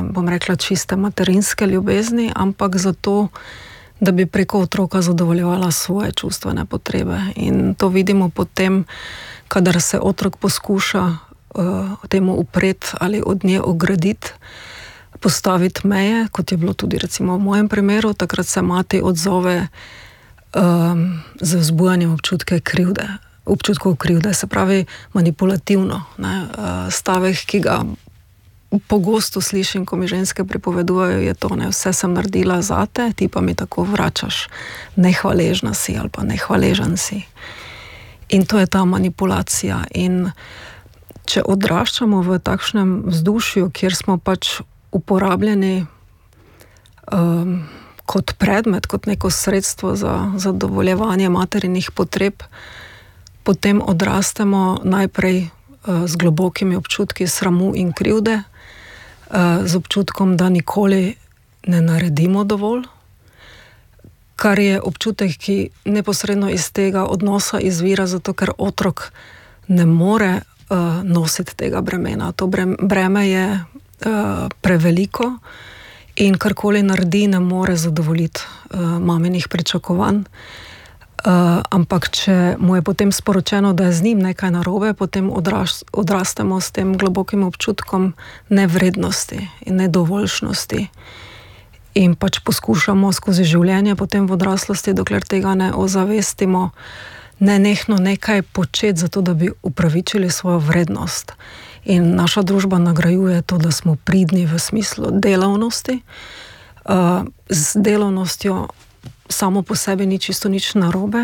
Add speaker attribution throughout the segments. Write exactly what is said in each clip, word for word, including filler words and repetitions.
Speaker 1: bom rekla, čiste materinske ljubezni, ampak zato, da bi preko otroka zadovoljevala svoje čustvene potrebe. In to vidimo potem, kadar se otrok poskuša uh, temu upreti ali od nje ograditi, postaviti meje, kot je bilo tudi recimo v mojem primeru, takrat se mati odzove um, z vzbujanjem občutke krivde, občutkov krivde, se pravi manipulativno, ne, uh, stavek, ki ga pogosto slišim, ko mi ženske pripovedujejo, je to, ne, vse sem naredila zate, ti pa mi tako vračaš, nehvaležna si ali pa nehvaležen si. In to je ta manipulacija. In če odraščamo v takšnem vzdušju, kjer smo pač uporabljeni um, kot predmet, kot neko sredstvo za zadovoljevanje materinih potreb, potem odrastemo najprej uh, z globokimi občutki sramu in krivde, uh, z občutkom, da nikoli ne naredimo dovolj, kar je občutek, ki neposredno iz tega odnosa izvira, zato ker otrok ne more uh, nositi tega bremena. To breme je uh, preveliko in karkoli naredi, ne more zadovoljiti uh, maminih pričakovanj. Uh, ampak če mu je potem sporočeno, da je z njim nekaj narobe, potem odras, odrastemo s tem globokim občutkom nevrednosti in nedovoljšnosti. In pač poskušamo skozi življenje potem v odraslosti, dokler tega ne ozavestimo, nenehno nekaj početi, zato da bi upravičili svojo vrednost. In naša družba nagrajuje to, da smo pridni v smislu delavnosti. Uh, z delavnostjo samo po sebi ni čisto nič narobe.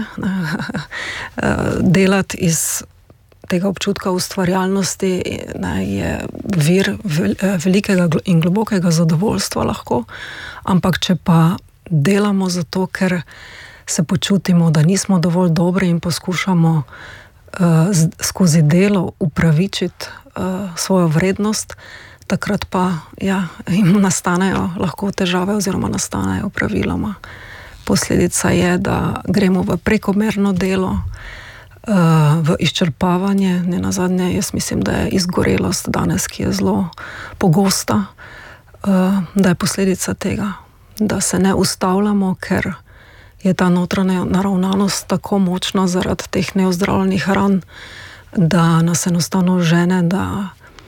Speaker 1: Delati iz tega občutka ustvarjalnosti ne, je vir velikega in globokega zadovoljstva lahko, ampak če pa delamo zato, ker se počutimo, da nismo dovolj dobri in poskušamo uh, skozi delo upravičiti uh, svojo vrednost, takrat pa ja, jim nastanejo lahko težave oziroma nastanejo praviloma. Posledica je, da gremo v prekomerno delo, v izčrpavanje, ne nazadnje, jaz mislim, da je izgorelost danes, ki je zelo pogosta, da je posledica tega, da se ne ustavljamo, ker je ta notranja naravnanost tako močna zaradi teh neozdravljenih ran, da nas enostavno žene, da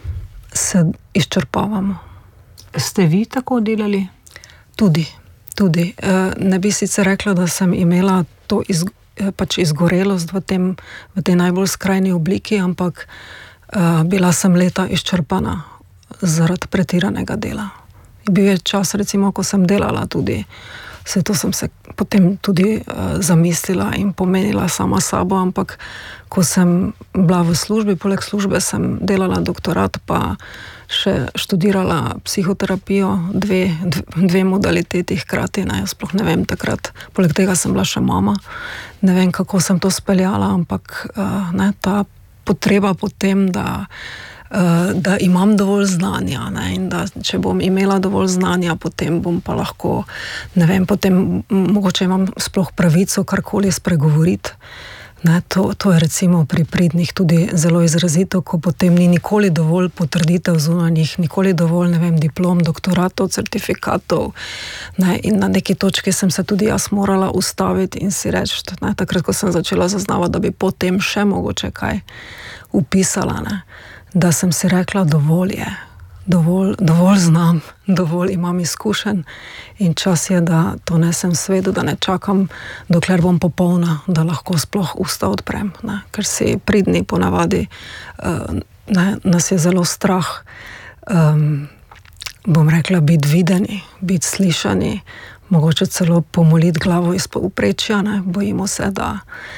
Speaker 1: se izčrpavamo.
Speaker 2: Ste vi tako delali?
Speaker 1: Tudi. Tudi. Ne bi sicer rekla, da sem imela to iz, pač izgorelost v, tem, v tej najbolj skrajni obliki, ampak uh, bila sem leta izčrpana zaradi pretiranega dela. Bil je čas, recimo, ko sem delala tudi, vse to sem se potem tudi uh, zamislila in pomenila sama sabo, ampak ko sem bila v službi, poleg službe sem delala doktorat, pa še študirala psihoterapijo, dve, dve modaliteti hkrati, ne, jaz sploh ne vem takrat, poleg tega sem bila še mama, ne vem, kako sem to speljala, ampak uh, ne, ta potreba potem, da, uh, da imam dovolj znanja, ne, in da če bom imela dovolj znanja, potem bom pa lahko, ne vem, potem mogoče imam sploh pravico karkoli spregovoriti. Ne, to, to je recimo pri pridnih tudi zelo izrazito, ko potem ni nikoli dovolj potrditev zunanjih, nikoli dovolj, ne vem, diplom, doktoratov, certifikatov. Ne, in na neki točki sem se tudi jaz morala ustaviti in si reči, ne, takrat, ko sem začela zaznavati, da bi potem še mogoče kaj upisala, ne, da sem si rekla, dovolj je, dovolj, dovolj znam, dovolj imam izkušenj in čas je, da to nesem svetu, da ne čakam, dokler bom popolna, da lahko sploh usta odprem, ne? Ker si pridni ponavadi, uh, ne, nas je zelo strah, um, bom rekla, biti videni, biti slišani, mogoče celo pomoliti glavo iz povprečja, ne? Bojimo se, da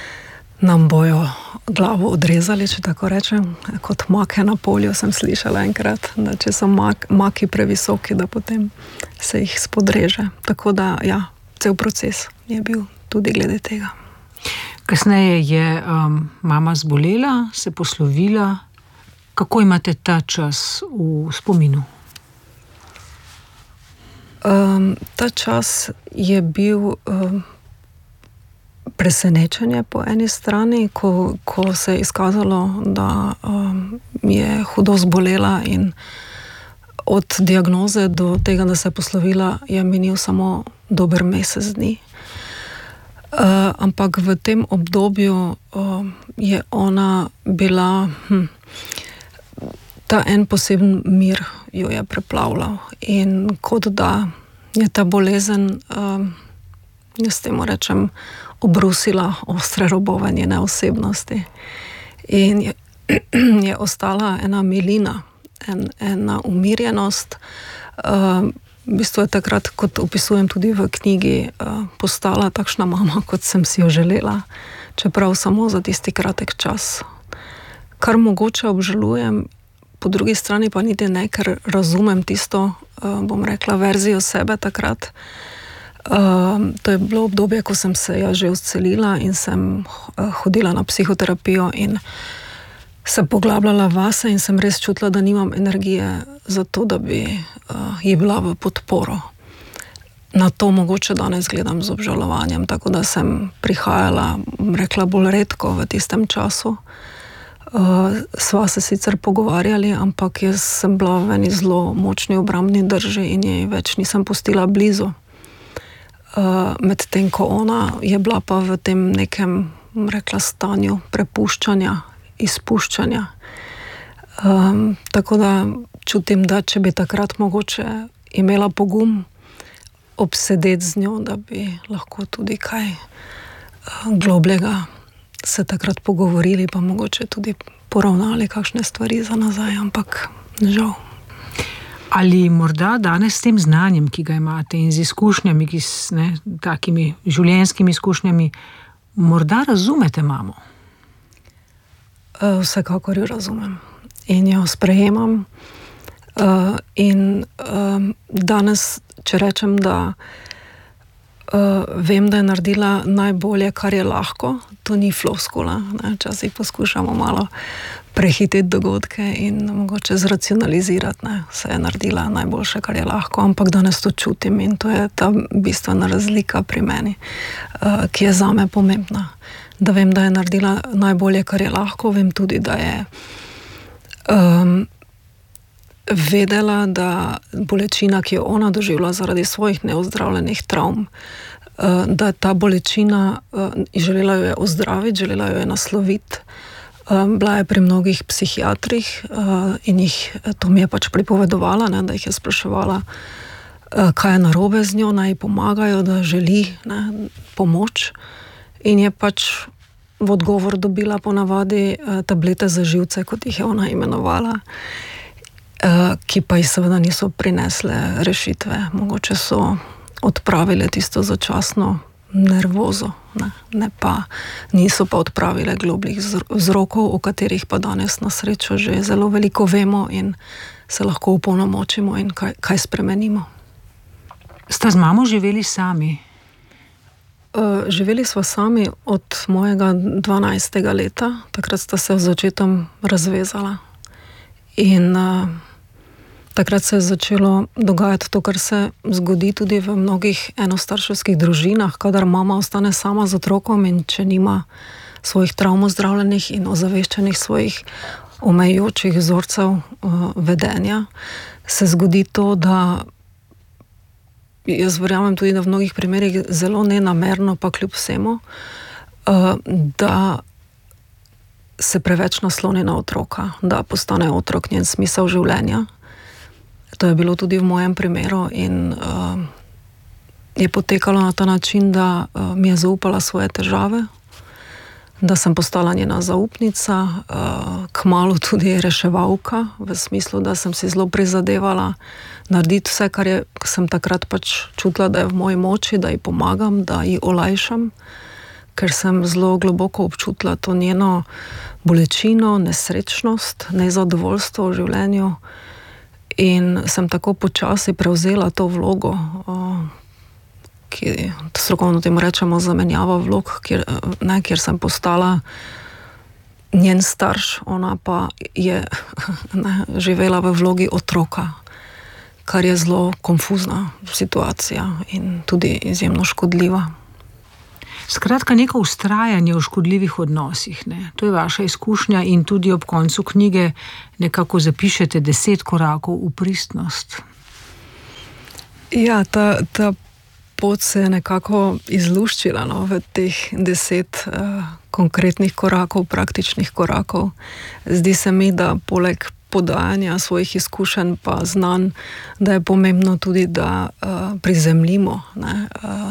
Speaker 1: nam bojo glavo odrezali, če tako rečem, kot make na polju sem slišala enkrat, da če so mak, maki previsoki, da potem se jih spodreže. Tako da, ja, cel proces je bil tudi glede tega.
Speaker 2: Kasneje je um, mama zbolela, se poslovila. Kako imate ta čas v spominu?
Speaker 1: Um, ta čas je bil um, presenečenje po eni strani, ko, ko se je izkazalo, da um, je hudo zbolela in od diagnoze do tega, da se je poslovila, je minil samo dober mesec dni. Uh, ampak v tem obdobju uh, je ona bila, hm, ta en poseben mir jo je preplavljal in kot da je ta bolezen, uh, jaz temu rečem, obrusila ostre robove njene osebnosti in je, je ostala ena milina, en, ena umirjenost. Uh, V bistvu je takrat, kot opisujem tudi v knjigi, postala takšna mama, kot sem si jo želela, čeprav samo za tisti kratek čas. Kar mogoče obžalujem, po drugi strani pa niti ne, ker razumem tisto, bom rekla, verzijo sebe takrat. To je bilo obdobje, ko sem se ja že izcelila in sem hodila na psihoterapijo in se poglabljala vase in sem res čutila, da nimam energije za to, da bi uh, ji bila v podporo. Na to mogoče danes gledam z obžalovanjem, tako da sem prihajala, rekla, bolj redko v tistem času. Uh, sva se sicer pogovarjali, ampak jaz sem bila v eni zelo močni obrambni drži in jej več nisem pustila blizu. Uh, Medtem ko ona je bila pa v tem nekem, rekla, stanju prepuščanja, izpuščanja. Um, tako da čutim, da če bi takrat mogoče imela pogum obsedeti z njo, da bi lahko tudi kaj uh, globljega se takrat pogovorili, pa mogoče tudi poravnali kakšne stvari za nazaj, ampak žal.
Speaker 2: Ali morda danes s tem znanjem, ki ga imate in z izkušnjami, ki s ne, takimi življenjskimi izkušnjami, morda razumete mamo?
Speaker 1: Vsekakor jo razumem in jo sprejemam. Uh, in um, danes, če rečem, da uh, vem, da je naredila najbolje, kar je lahko, to ni floskula. Včasih poskušamo malo prehiteti dogodke in mogoče zracionalizirati, ne, se je naredila najboljše, kar je lahko, ampak danes to čutim in to je ta bistvena razlika pri meni, uh, ki je zame pomembna. Da vem, da je naredila najbolje, kar je lahko, vem tudi, da je um, vedela, da bolečina, ki jo ona doživlja zaradi svojih neozdravljenih travm, uh, da ta bolečina, uh, želela jo je ozdraviti, želela jo je nasloviti, um, bila je pri mnogih psihiatrih uh, in jih, to mi je pač pripovedovala, ne, da jih je spraševala, uh, kaj je narobe z njo, naj ji pomagajo, da želi, ne, pomoč. In je pač v odgovor dobila ponavadi uh, tablete za živce, kot jih je ona imenovala, uh, ki pa ji seveda niso prinesle rešitve. Mogoče so odpravile tisto začasno nervozo, ne, ne pa, niso pa odpravile globljih vzrokov, o katerih pa danes na srečo že zelo veliko vemo in se lahko opolnomočimo in kaj, kaj spremenimo.
Speaker 2: Sta z mamo živeli sami?
Speaker 1: Uh, živeli smo sami od mojega dvanajstega leta, takrat sta se v začetku razvezala. In uh, takrat se je začelo dogajati to, kar se zgodi tudi v mnogih enostarševskih družinah, kadar mama ostane sama z otrokom in če nima svojih travm ozdravljenih in ozaveščenih svojih omejujočih vzorcev uh, vedenja, se zgodi to, da jaz verjamem tudi, da v mnogih primerih zelo nenamerno, pa kljub vsemu, da se preveč nasloni na otroka, da postane otrok njen smisel življenja. To je bilo tudi v mojem primeru in uh, je potekalo na ta način, da uh, mi je zaupala svoje težave, da sem postala njena zaupnica, uh, kmalu tudi reševalka, v smislu, da sem si zelo prizadevala narediti vse, kar je, sem takrat pač čutila, da je v moji moči, da ji pomagam, da ji olajšam, ker sem zelo globoko občutila to njeno bolečino, nesrečnost, nezadovoljstvo v življenju in sem tako počasi prevzela to vlogo, uh, ki strokovno temu rečemo zamenjava vlog, kjer, ne, kjer sem postala njen starš, ona pa je ne, živela v vlogi otroka, kar je zelo konfuzna situacija in tudi izjemno škodljiva.
Speaker 2: Skratka, neko ustrajanje v škodljivih odnosih. Ne? To je vaša izkušnja in tudi ob koncu knjige nekako zapišete deset korakov v pristnost.
Speaker 1: Ja, ta, ta pot se je nekako izluščila no, v teh deset uh, konkretnih korakov, praktičnih korakov. Zdi se mi, da poleg podajanja svojih izkušenj pa znanj, da je pomembno tudi, da uh, prizemljimo. Ne, uh,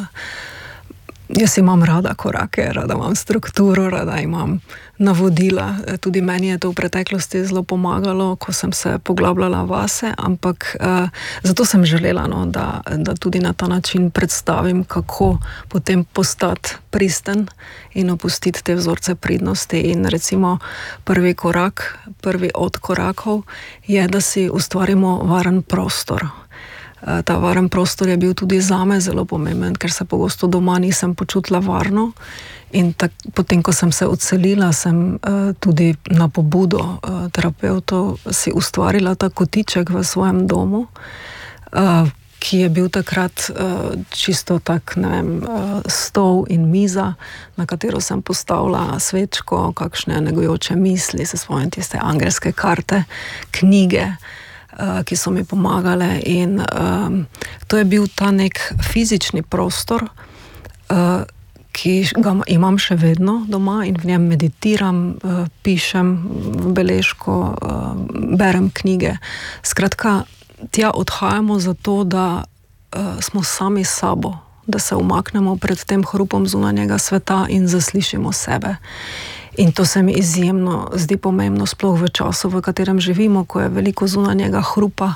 Speaker 1: Jaz imam rada korake, rada imam strukturo, rada imam navodila. Tudi meni je to v preteklosti zelo pomagalo, ko sem se poglabljala vase, ampak uh, zato sem želela, no, da, da tudi na ta način predstavim, kako potem postati pristen in opustiti te vzorce pridnosti. In recimo prvi korak, prvi od korakov je, da si ustvarimo varen prostor. Ta varen prostor je bil tudi zame zelo pomemben, ker se pogosto doma nisem počutila varno in tak, potem, ko sem se odselila, sem uh, tudi na pobudo uh, terapeutov si ustvarila ta kotiček v svojem domu, uh, ki je bil takrat uh, čisto tak, ne vem, uh, stol in miza, na katero sem postavila svečko, kakšne negujoče misli, se spomnim tiste angelske karte, knjige, ki so mi pomagale in um, to je bil ta nek fizični prostor, uh, ki ga imam še vedno doma in v njem meditiram, uh, pišem beležko, uh, berem knjige. Skratka, tja odhajamo zato, da uh, smo sami s sabo, da se umaknemo pred tem hrupom zunanjega sveta in zaslišimo sebe. In to se mi izjemno zdi pomembno, sploh v času, v katerem živimo, ko je veliko zunanjega hrupa.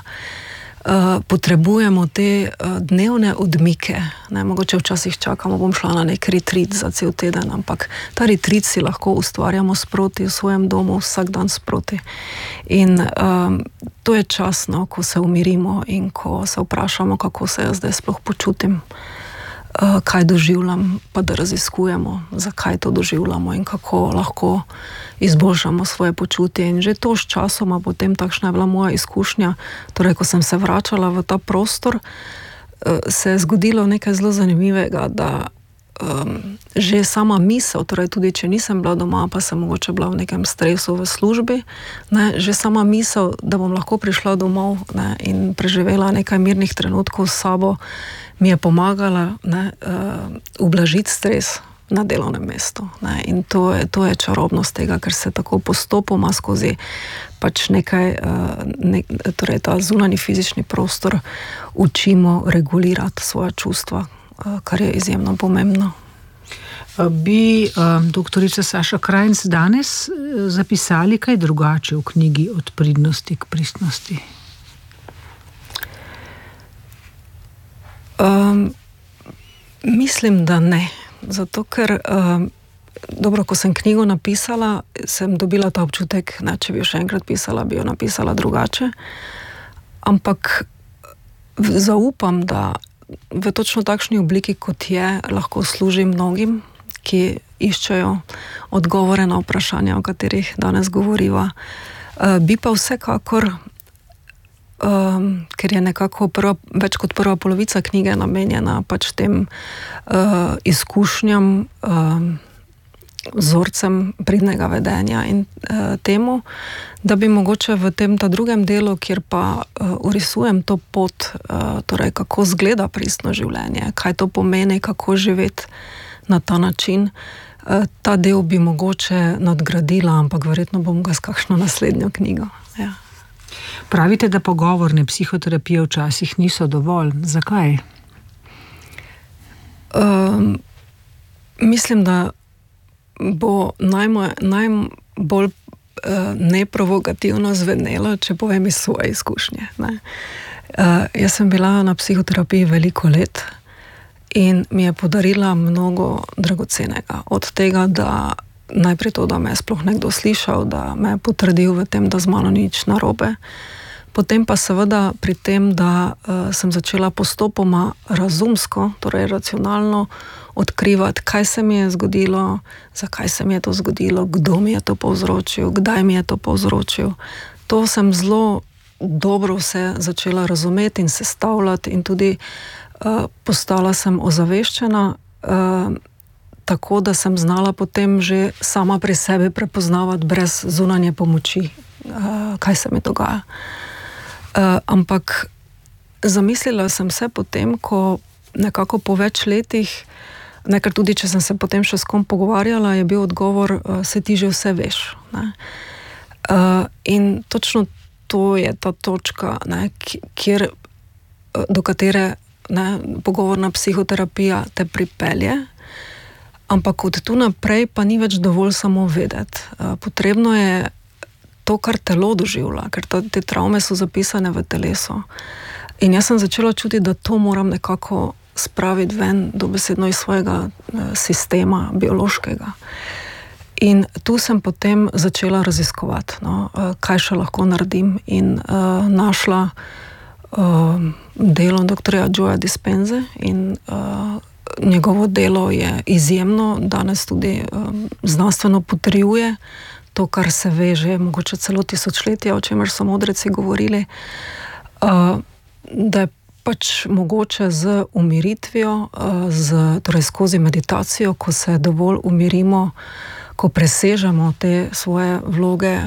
Speaker 1: Uh, potrebujemo te uh, dnevne odmike. Ne, mogoče včasih čakamo, bom šla na nek retreat za cel teden, ampak ta retreat si lahko ustvarjamo sproti v svojem domu, vsak dan sproti. In um, to je čas, no, ko se umirimo in ko se vprašamo, kako se jaz zdaj sploh počutim. Uh, kaj doživljam, pa da raziskujemo, zakaj to doživljamo in kako lahko izboljšamo svoje počutje. In že to s časoma, potem takšna je bila moja izkušnja, torej ko sem se vračala v ta prostor, uh, se je zgodilo nekaj zelo zanimivega, da um, že sama misel, torej tudi če nisem bila doma, pa sem mogoče bila v nekem stresu v službi, ne, že sama misel, da bom lahko prišla domov, ne, in preživela nekaj mirnih trenutkov s sabo, mi je pomagala, ne, uh, ublažiti stres na delovnem mestu. Ne. In to je, to je čarobnost tega, ker se tako postopoma skozi pač nekaj, uh, ne, torej ta zunanji fizični prostor učimo regulirati svoja čustva, uh, kar je izjemno pomembno.
Speaker 2: Bi uh, doktorica Saša Krajnc danes zapisali kaj drugače v knjigi Od pridnosti k pristnosti?
Speaker 1: Um, mislim, da ne. Zato, ker um, dobro, ko sem knjigo napisala, sem dobila ta občutek, ne, če bi jo še enkrat pisala, bi jo napisala drugače. Ampak zaupam, da v točno takšni obliki, kot je, lahko služi mnogim, ki iščejo odgovore na vprašanja, o katerih danes govoriva. Uh, bi pa vsekakor Um, ker je nekako prva, več kot prva polovica knjige namenjena pač tem uh, izkušnjam, um, vzorcem pridnega vedenja in uh, temu, da bi mogoče v tem ta drugem delu, kjer pa uh, urisujem to pot, uh, torej kako zgleda pristno življenje, kaj to pomeni, kako živeti na ta način, uh, ta del bi mogoče nadgradila, ampak verjetno bom ga s kakšno naslednjo knjigo. Ja.
Speaker 2: Pravite, da pogovorne psihoterapije včasih niso dovolj. Zakaj?
Speaker 1: Um, mislim, da bo najmo, najbolj uh, neprovokativno zvenelo, če povem iz svoje izkušnje. Ne? Uh, jaz sem bila na psihoterapiji veliko let in mi je podarila mnogo dragocenega. Od tega, da najprej to, da me je sploh nekdo slišal, da me je potrdil v tem, da z mano nič narobe. Potem pa seveda pri tem, da uh, sem začela postopoma razumsko, torej racionalno odkrivati, kaj se mi je zgodilo, zakaj se mi je to zgodilo, kdo mi je to povzročil, kdaj mi je to povzročil. To sem zelo dobro vse začela razumeti in sestavljati in tudi uh, postala sem ozaveščena. Uh, tako, da sem znala potem že sama pri sebi prepoznavati brez zunanje pomoči, uh, kaj se mi dogaja. Uh, ampak zamislila sem se potem, ko nekako po več letih, nekaj tudi, če sem se potem še s kom pogovarjala, je bil odgovor, uh, se ti že vse veš. Ne? Uh, in točno to je ta točka, ne, kjer, do katere ne, pogovorna psihoterapija te pripelje, ampak od tu naprej pa ni več dovolj samo vedeti. Uh, potrebno je to, kar telo doživlja, ker ta, te travme so zapisane v telesu. In jaz sem začela čutiti, da to moram nekako spraviti ven dobesedno iz svojega uh, sistema biološkega. In tu sem potem začela raziskovati, no, kaj še lahko naredim, in uh, našla uh, delo doktorja Joeja Dispenze in uh, njegovo delo je izjemno, danes tudi uh, znanstveno potrjuje to, kar se ve že mogoče celo tisočletja, o čemer so modreci govorili, uh, da je pač mogoče z umiritvijo, uh, z, torej skozi meditacijo, ko se dovolj umirimo, ko presežemo te svoje vloge,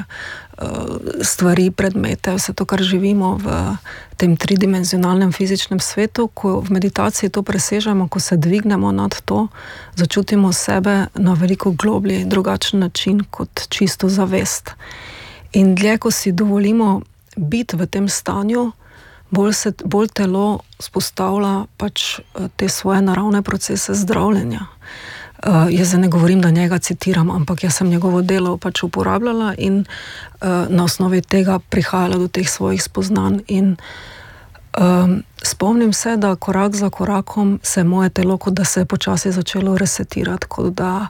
Speaker 1: stvari, predmete, vse to, kar živimo v tem tridimenzionalnem fizičnem svetu, ko v meditaciji to presežemo, ko se dvignemo nad to, začutimo sebe na veliko globlji, drugačen način kot čisto zavest. In dlje, ko si dovolimo biti v tem stanju, bolj, se, bolj telo spostavlja pač te svoje naravne procese zdravljenja. Uh, jaz ne govorim, da njega citiram, ampak jaz sem njegovo delo pač uporabljala in uh, na osnovi tega prihajala do teh svojih spoznanj. In um, spomnim se, da korak za korakom se moje telo, kot da se je počasi začelo resetirati, kot da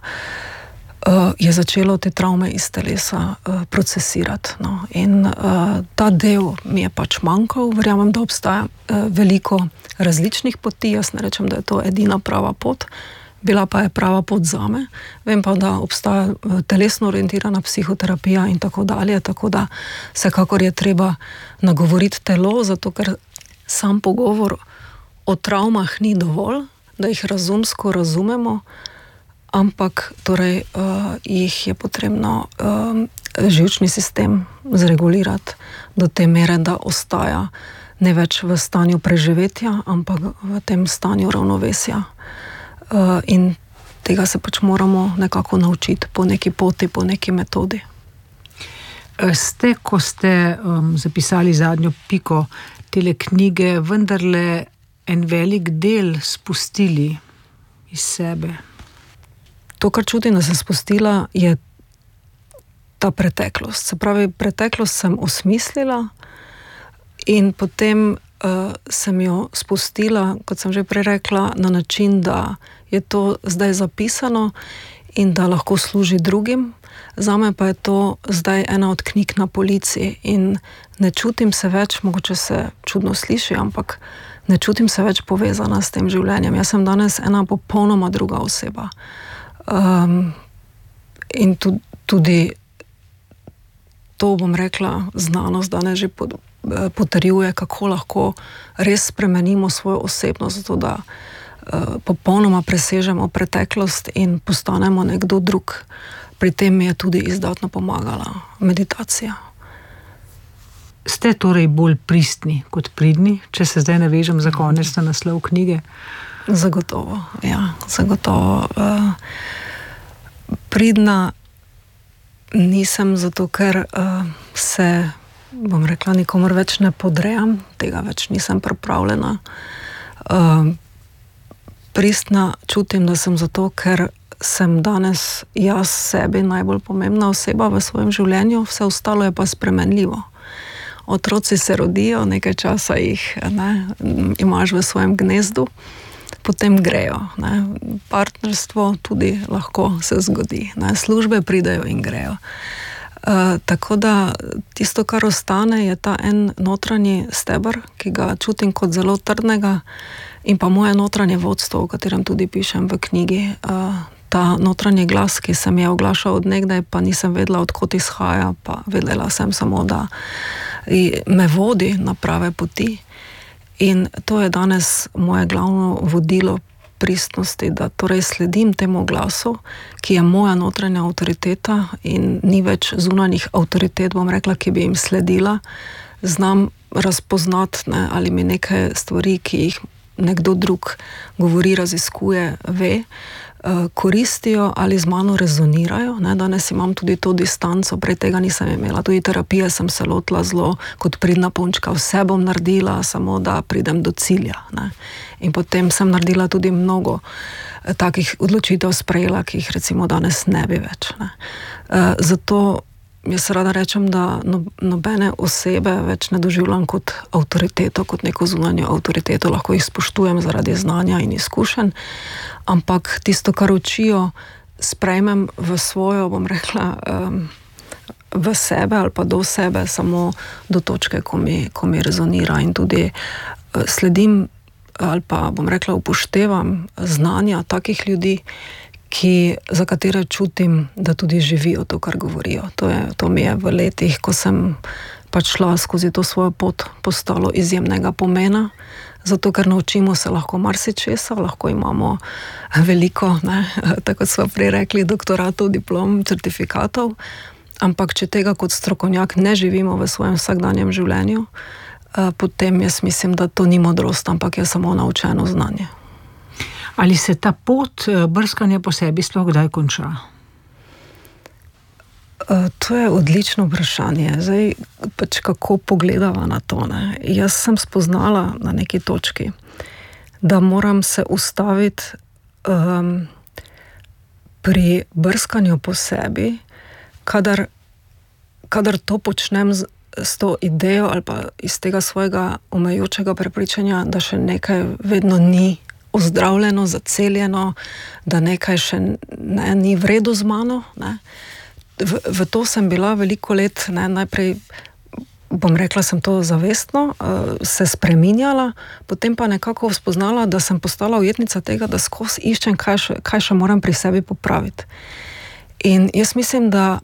Speaker 1: uh, je začelo te travme iz telesa uh, procesirati. No. In uh, ta del mi je pač manjkal. Verjamem, da obstaja uh, veliko različnih poti. Jaz ne rečem, da je to edina prava pot. Bila pa je prava pot zame. Vem pa, da obstaja telesno orientirana psihoterapija in tako dalje, tako da vsekakor je treba nagovoriti telo, zato ker sam pogovor o travmah ni dovolj, da jih razumsko razumemo, ampak torej uh, jih je potrebno uh, živčni sistem zregulirati do te mere, da ostaja ne več v stanju preživetja, ampak v tem stanju ravnovesja. Uh, in tega se pač moramo nekako naučiti po neki poti, po neki metodi.
Speaker 2: Ste, ko ste um, zapisali zadnjo piko tele knjige, vendarle en velik del spustili iz sebe?
Speaker 1: To, kar čutim, da sem spustila, je ta preteklost. Se pravi, preteklost sem osmislila in potem Uh, sem jo spustila, kot sem že prej rekla, na način, da je to zdaj zapisano in da lahko služi drugim. Zame pa je to zdaj ena od knjig na polici in ne čutim se več, mogoče se čudno sliši, ampak ne čutim se več povezana s tem življenjem. Jaz sem danes ena popolnoma druga oseba. Um, in tudi, tudi to, bom rekla, znanost danes že pod potrjuje, kako lahko res spremenimo svojo osebnost, zato da uh, popolnoma presežemo preteklost in postanemo nekdo drug. Pri tem mi je tudi izdatno pomagala meditacija.
Speaker 2: Ste torej bolj pristni kot pridni, če se zdaj navežem za konec na naslov knjige?
Speaker 1: Zagotovo, ja, zagotovo. Uh, pridna nisem zato, ker uh, se bom rekla, nikomor več ne podrejam, tega več nisem pripravljena. Uh, pristna čutim, da sem zato, ker sem danes jaz sebi najbolj pomembna oseba v svojem življenju, vse ostalo je pa spremenljivo. Otroci se rodijo, nekaj časa jih ne, imaš v svojem gnezdu, potem grejo. Ne. Partnerstvo tudi lahko se zgodi, ne. Službe pridejo in grejo. Uh, tako da tisto, kar ostane, je ta en notranji steber, ki ga čutim kot zelo trdnega, in pa moje notranje vodstvo, o katerem tudi pišem v knjigi. Uh, ta notranji glas, ki se mi je oglašal od nekdaj, pa nisem vedela, odkot izhaja, pa vedela sem samo, da me vodi na prave poti. In to je danes moje glavno vodilo pristnosti, da torej sledim temu glasu, ki je moja notranja avtoriteta in ni več zunanjih avtoritet, bom rekla, ki bi jim sledila. Znam razpoznati, ne, ali mi neke stvari, ki jih nekdo drug govori, raziskuje, ve, koristijo ali z mano rezonirajo. Ne, danes imam tudi to distanco, prej tega nisem imela. Tudi terapije sem se lotila zelo kot pridna punčka, vse bom naredila, samo da pridem do cilja. Ne. In potem sem naredila tudi mnogo takih odločitev sprejela, ki jih recimo danes ne bi več. Ne. Zato jaz rada rečem, da nobene osebe več ne doživljam kot avtoriteto, kot neko zunanjo avtoriteto, lahko jih spoštujem zaradi znanja in izkušenj, ampak tisto, kar učijo, sprejmem v svojo, bom rekla, v sebe ali pa do sebe, samo do točke, ko mi, ko mi rezonira, in tudi sledim ali pa, bom rekla, upoštevam znanja takih ljudi, ki, za katere čutim, da tudi živijo to, kar govorijo. To je, to mi je v letih, ko sem pač šla skozi to svojo pot, postalo izjemnega pomena, zato ker naučimo se lahko marsičesa, lahko imamo veliko, ne, tako kot smo prej rekli, doktoratov, diplom, certifikatov, ampak če tega kot strokovnjak ne živimo v svojem vsakdanjem življenju, potem jaz mislim, da to ni modrost, ampak je samo naučeno znanje.
Speaker 2: Ali se ta pot brskanja po sebi sploh kdaj konča?
Speaker 1: To je odlično vprašanje. Zdaj, pač kako pogledava na to, ne? Jaz sem spoznala na neki točki, da moram se ustaviti um, pri brskanju po sebi, kadar, kadar to počnem z, s to idejo ali pa iz tega svojega omejujočega prepričanja, da še nekaj vedno ni ozdravljeno, zaceljeno, da nekaj še ne, ni v redu z mano. Ne. V, v to sem bila veliko let, ne, najprej, bom rekla, sem to zavestno, uh, se spreminjala, potem pa nekako spoznala, da sem postala ujetnica tega, da skozi iščem, kaj še, kaj še moram pri sebi popraviti. In jaz mislim, da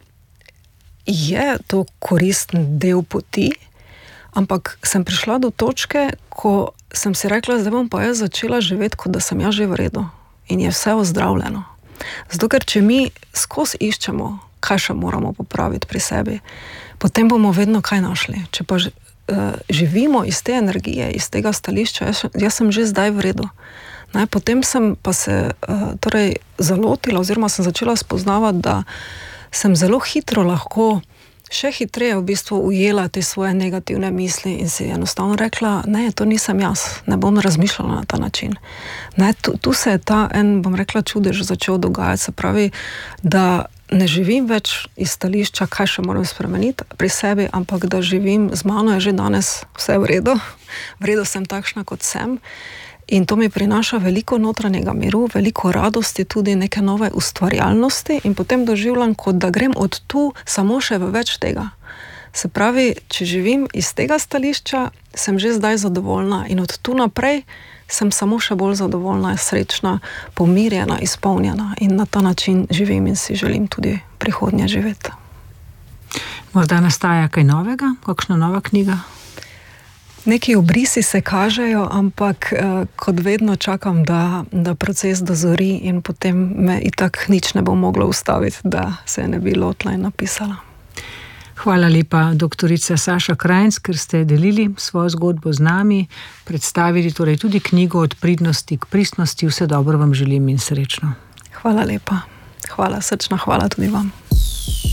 Speaker 1: je to koristen del poti, ampak sem prišla do točke, ko sem si rekla, zdaj bom pa jaz začela živeti, kot da sem jaz že v redu in je vse ozdravljeno. Zato, ker če mi skozi iščemo, kaj še moramo popraviti pri sebi, potem bomo vedno kaj našli. Če pa uh, živimo iz te energije, iz tega stališča, jaz, jaz sem že zdaj v redu. Ne, potem sem pa se uh, torej zalotila oziroma sem začela spoznavati, da sem zelo hitro lahko še hitreje v bistvu ujela te svoje negativne misli in si enostavno rekla, ne, to nisem jaz, ne bom razmišljala na ta način. Ne, tu, tu se je ta en, bom rekla, čudež začel dogajati, se pravi, da ne živim več iz stališča, kaj še moram spremeniti pri sebi, ampak da živim, z mano je že danes vse v redu, v redu sem takšna, kot sem. In to mi prinaša veliko notranjega miru, veliko radosti, tudi neke nove ustvarjalnosti in potem doživljam, kot da grem od tu samo še v več tega. Se pravi, če živim iz tega stališča, sem že zdaj zadovoljna in od tu naprej sem samo še bolj zadovoljna, srečna, pomirjena, izpolnjena in na ta način živim in si želim tudi prihodnje živeti.
Speaker 2: Morda nastaja kaj novega, kakšna nova knjiga?
Speaker 1: Neki obrisi se kažejo, ampak eh, kot vedno čakam, da, da proces dozori in potem me itak nič ne bo moglo ustaviti, da se ne bi lotila in napisala.
Speaker 2: Hvala lepa, doktorica Saša Krajnc, ker ste delili svojo zgodbo z nami, predstavili torej tudi knjigo Od pridnosti k pristnosti. Vse dobro vam želim in srečno.
Speaker 1: Hvala lepa. Hvala, srčna hvala tudi vam.